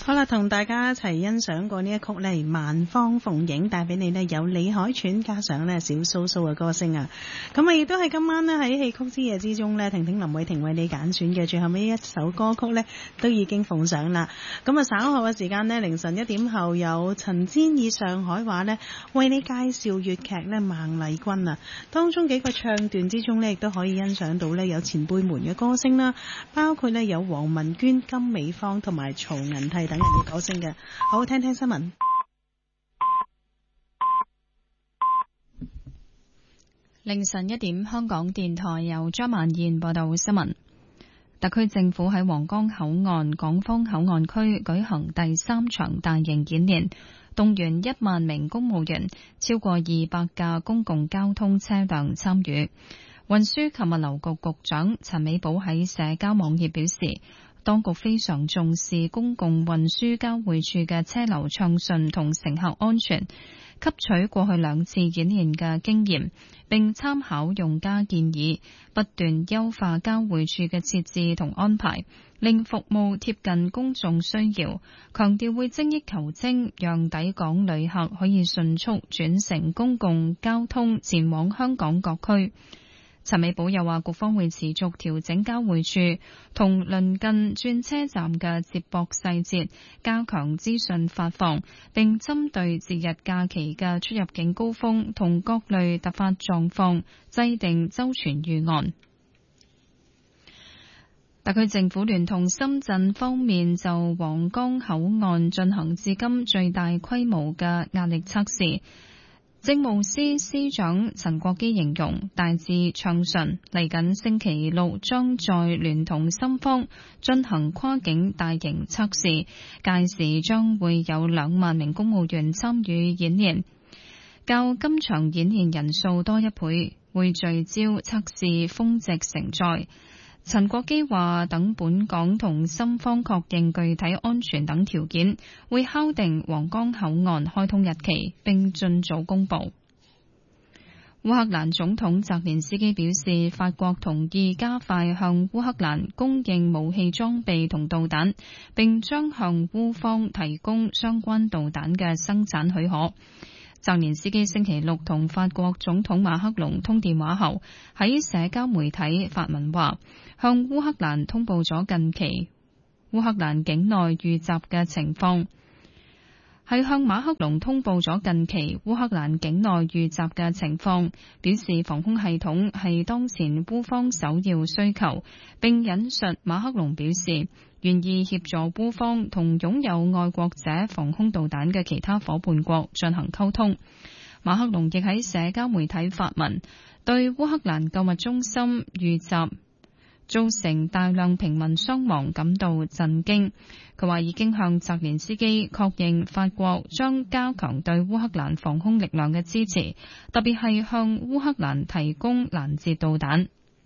好啦，同大家一齊欣賞過呢一曲呢萬芳鳳影，帶俾你呢有李海泉加上呢小蘇蘇嘅歌聲啊！咁啊，亦都係今晚呢喺戲曲之夜之中呢，婷婷林偉婷為你揀選嘅最後尾一首歌曲呢，都已經奉上啦。咁啊，稍後嘅時間呢，凌晨1點後有陳煎以上海話呢，為你介紹粵劇呢孟麗君啊，當中幾個唱段之中呢，亦都可以欣賞到呢有前輩們嘅歌聲啦，包括呢有黃文娟、金美芳同埋曹銀娣等人嘅歌聲嘅。好，聽聽新聞。 凌晨1點，香港電台由張曼燕報道新聞。特區政府喺皇崗口岸、港方口岸區舉行第3場大型演練，動員1萬名公務員，超過200架公共交通車輛參與。運輸及物流局局長陳美寶喺社交網頁表示，當局非常重視公共運輸交匯處嘅車流暢順同乘客安全，吸取過去2次演練嘅經驗，並參考用家建議，不斷優化交匯處嘅設置同安排，令服務貼近公眾需要。強調會精益求精，讓抵港旅客可以迅速轉乘公共交通前往香港各區。陳美寶又話，局方會持續調整交匯處同鄰近轉車站嘅接駁細節，加強資訊發放，並針對節日假期嘅出入境高峰同各類突發狀況，制定周全預案。特區政府聯同深圳方面就皇崗口岸進行至今最大規模嘅壓力測試。政務司司長陳國基形容大致暢順，嚟緊星期六將再聯同深方進行跨境大型測試，屆時將會有2萬名公務員參與演練，較今場演練人數多1倍，會聚焦測試峰值承載。陳國基話，等本港同深方確認具體安全等條件，會敲定皇崗口岸開通日期，並盡早公佈。烏克蘭總統澤連斯基表示，法國同意加快向烏克蘭供應武器裝備同導彈，並將向烏方提供相關導彈嘅生產許可。澤連斯基星期六同法國總統馬克龍通電話後，喺社交媒體發文話，向烏克蘭通報咗近期烏克蘭境內遇襲嘅情況，係向馬克龍通報咗近期烏克蘭境內遇襲嘅情況，表示防空系統係當前烏方首要需求，並引述馬克龍表示，願意協助烏方同擁有愛國者防空導彈嘅其他夥伴國進行溝通。馬克龍亦喺社交媒體發文，對烏克蘭購物中心遇襲造成大量平民傷亡感到震驚。佢話已經向澤連斯基確認法國將加強對烏克蘭防空力量嘅支持，特別係向烏克蘭提供攔截導彈。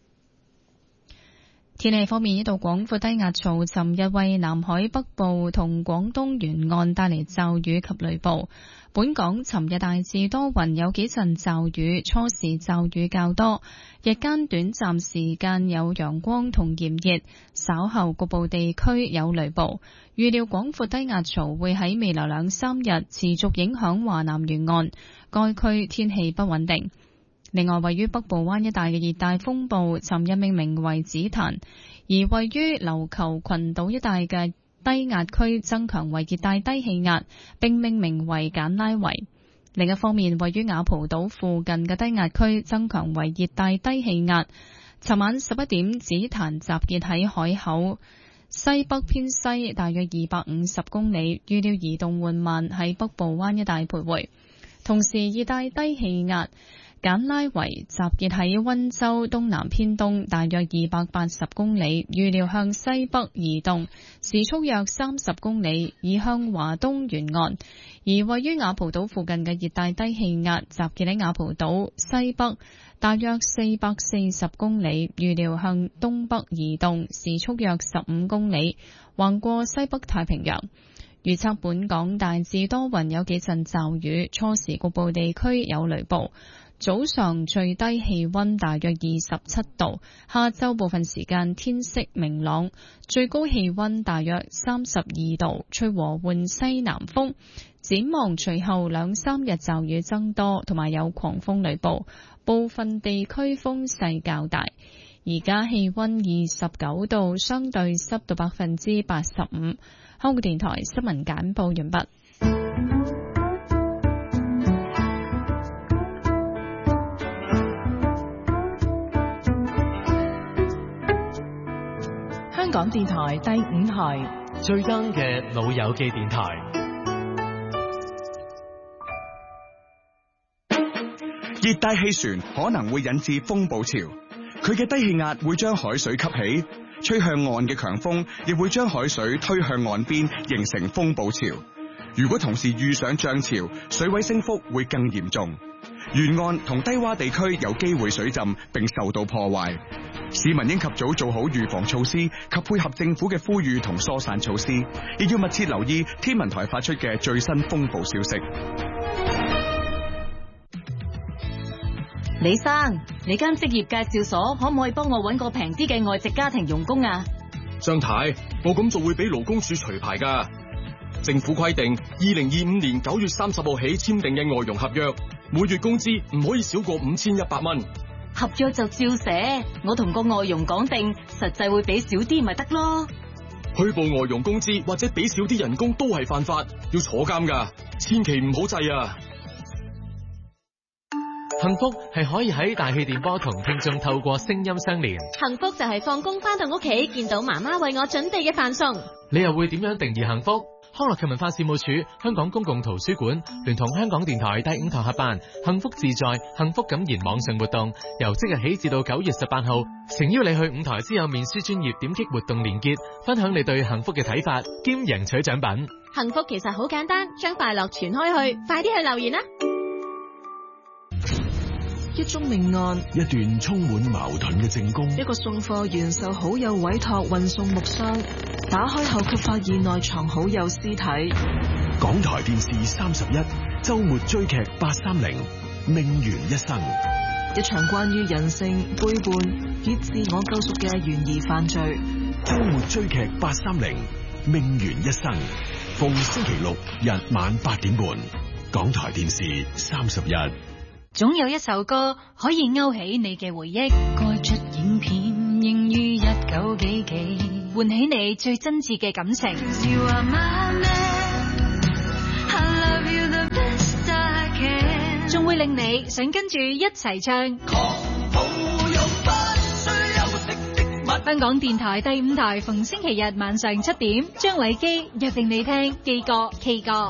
天氣方面，一道廣闊低壓槽尋日為南海北部同廣東沿岸帶嚟驟雨及雷暴。本港尋日大致多雲，有幾陣驟雨，初時驟雨較多，日間短暫時間有陽光同炎熱，稍後局部地區有雷暴。預料廣闊低壓槽會喺未來2-3日持續影響華南沿岸，該區天氣不穩定。另外，位於北部灣一帶嘅熱帶風暴尋日命名為紫檀，而位於琉球群島一帶嘅低壓區增強為熱帶低氣壓，並命名為簡拉維。另一方面，位於雅蒲島附近嘅低壓區增強為熱帶低氣壓。尋晚11點，紫檀集結喺海口西北偏西大約250公里，預料移動緩慢喺北部灣一帶徘徊。同時，熱帶低氣壓簡拉維集結喺溫州東南偏東大約280公里，預料向西北移動，時速約30公里，移向華東沿岸。而位於雅蒲島附近嘅熱帶低氣壓集結喺雅蒲島西北大約440公里，預料向東北移動，時速約15公里，橫過西北太平洋。預測本港大致多雲，有幾陣驟雨，初時局部地區有雷暴。 早上最低氣溫大約27度，下晝部分時間天色明朗，最高氣溫大約32度，吹和緩西南風。展望隨後2-3日驟雨增多，同埋有狂風雷暴，部分地區風勢較大。而家氣溫29度，相對濕度85%。香港電台新聞簡報完畢。 香港電台第5台最 young 嘅老友記電台。 熱帶氣旋可能會引致風暴潮，佢嘅低氣壓會將海水吸起，吹向岸嘅強風亦會將海水推向岸邊，形成風暴潮。如果同時遇上漲潮，水位升幅會更嚴重，沿岸同低洼地區有機會水浸並受到破壞。市民應及早做好預防措施及配合政府嘅呼籲同疏散措施，亦要密切留意天文台發出嘅最新風暴消息。 李生，你間職業介紹所可唔可以幫我搵個平啲嘅外籍家庭傭工啊？ 張太，我咁做會俾勞工處除牌㗎。政府規定，2025年9月30號起簽訂嘅外傭合約，每月工資唔可以少過5100蚊。 合約就照寫，我同個外傭講定，實際會俾少啲咪得咯。 虛報外傭工資或者俾少啲人工都係犯法，要坐監㗎，千祈唔好制啊！ 幸福係可以喺大氣電波同聽眾透過聲音相連。 幸福就係放工返到屋企，見到媽媽為我準備嘅飯餸。 你又會點樣定義幸福？康樂及文化事務署、香港公共圖書館聯同香港電台第5台合辦幸福自在幸福感言網上活動，由即日起至到9月18號，誠邀你去5台之友面書專頁點擊活動連結，分享你對幸福嘅睇法，兼贏取獎品。 幸福其實好簡單，將快樂傳開去，快啲去留言啦！ 一宗命案， 一段充滿矛盾嘅證供， 一個送貨員受好友委託運送木箱，打開後卻發現內藏好友屍體。 港台電視31周末追劇830命懸一生， 一場關於人性背叛與自我救贖嘅懸疑犯罪。 周末追劇830命懸一生，逢星期六日晚8點半，港台電視31。 總有一首歌可以勾起你嘅回憶，該出影片應於19幾幾，喚起你最真摯嘅感情。仲會令你想跟住一齊唱。香港電台第5台逢星期日晚上7點，張偉基約定你聽基歌 K 歌。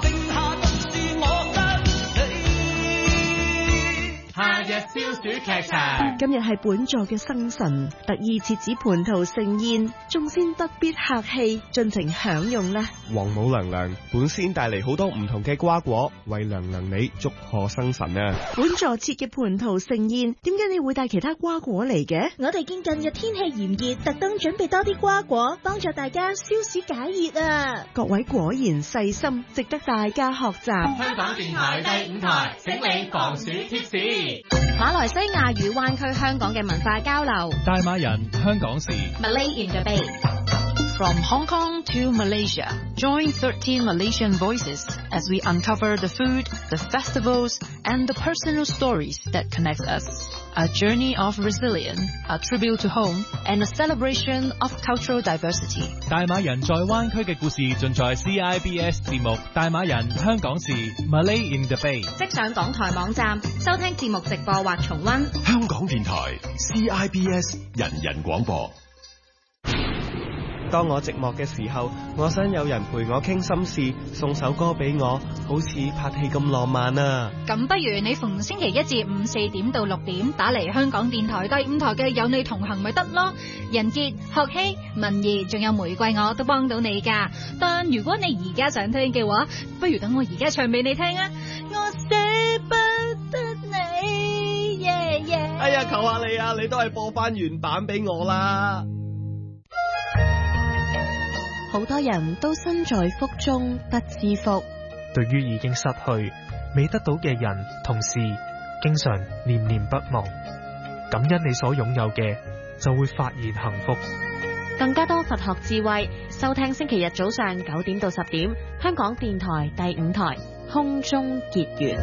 夏日消暑劇場， 今日係本座嘅生辰，特意設置蟠桃盛宴，眾仙不必客氣，盡情享用啦。 王母娘娘本仙帶嚟好多唔同嘅瓜果，為娘娘你祝賀生辰啊！ 本座設嘅蟠桃盛宴，點解你會帶其他瓜果嚟嘅？ 我哋見近日天氣炎熱，特登準備多啲瓜果，幫助大家消暑解熱啊！ 各位果然細心，值得大家學習。 香港電台第5台，請你防暑貼士。 馬來西亞與灣區香港嘅文化交流， 大馬人香港事 Malay in the Bay。 From Hong Kong to Malaysia, join 13 Malaysian voices as we uncover the food, the festivals, and the personal stories that connect us. A journey of resilience, a tribute to home, and a celebration of cultural diversity. 大馬人在灣區嘅故事盡在 CIBS 節目《大馬人香港事》Malay in the Bay。 即上港台網站收聽節目直播或重溫。 香港電台 CIBS 人人廣播。 當我寂寞嘅時候，我想有人陪我傾心事，送首歌俾我，好似拍戲咁浪漫啊！ 咁不如你逢星期一至5 4點到6點打嚟香港電台第5台嘅有你同行咪得咯。人傑、學希、文儀仲有玫瑰我都幫到你噶。但如果你而家想聽嘅話，不如等我而家唱俾你聽啊！我捨不得你，耶耶！ 哎呀，求下你啊，你都係播翻原版俾我啦！ 好多人都身在福中不知福， 對於已經失去未得到嘅人同事， 經常念念不忘。感恩你所擁有嘅，就會發現幸福。 更加多佛學智慧，收聽星期日早上9點到10點，香港電台第5台空中結緣。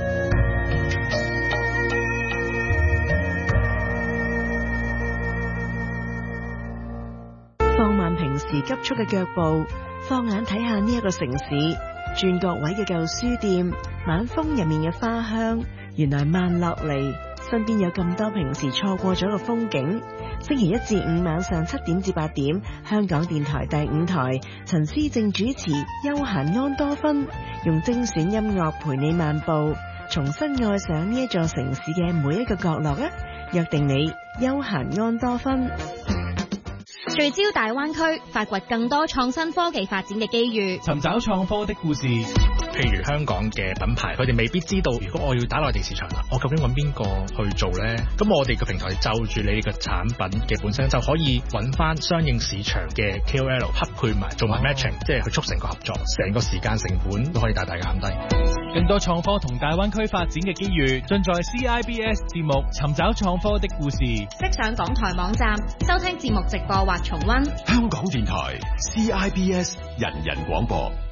放慢平時急速嘅腳步，放眼睇下呢一個城市，轉角位嘅舊書店，晚風入面嘅花香，原來慢落嚟，身邊有咁多平時錯過咗嘅風景。星期1至5晚上7點至8點，香港電台第5台，陳思正主持休閒安多芬，用精選音樂陪你漫步，重新愛上呢一座城市嘅每一個角落啊！約定你休閒安多芬。 聚焦大灣區，發掘更多創新科技發展嘅機遇， 尋找創科的故事。 譬如香港嘅品牌，佢哋未必知道，如果我要打內地市場啦，我究竟揾邊個去做呢？咁我哋個平台就住你個產品嘅本身，就可以揾翻相應市場嘅 KOL 匹配埋，做埋 matching，即係去促成個合作，成個時間成本都可以大大減低。 更多創科同大灣區發展嘅機遇，盡在 CIBS 節目《尋找創科的故事》。 即上港台網站收聽節目直播或重溫。 香港電台 CIBS 人人廣播。